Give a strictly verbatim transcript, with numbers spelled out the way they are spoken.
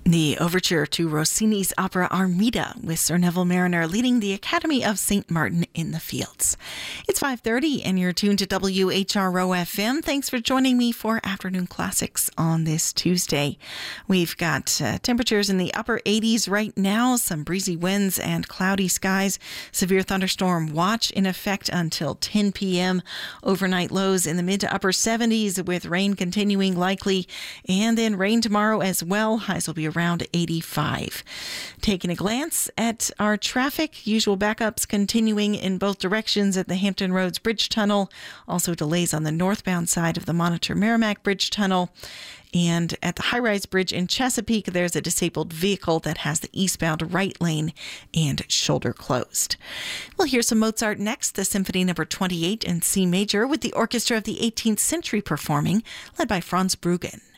The overture to Rossini's opera Armida, with Sir Neville Mariner leading the Academy of Saint Martin in the Fields. It's five thirty and you're tuned to W H R O F M. Thanks for joining me for Afternoon Classics on this Tuesday. We've got uh, temperatures in the upper eighties right now, some breezy winds and cloudy skies. Severe thunderstorm watch in effect until ten p.m. Overnight lows in the mid to upper seventies with rain continuing likely, and then rain tomorrow as well. Highs will be around around eighty-five. Taking a glance at our traffic, usual backups continuing in both directions at the Hampton Roads Bridge Tunnel. Also delays on the northbound side of the Monitor Merrimack Bridge Tunnel. And at the High Rise Bridge in Chesapeake, there's a disabled vehicle that has the eastbound right lane and shoulder closed. We'll hear some Mozart next, the Symphony Number twenty-eight in C major, with the Orchestra of the eighteenth Century performing, led by Franz Bruggen.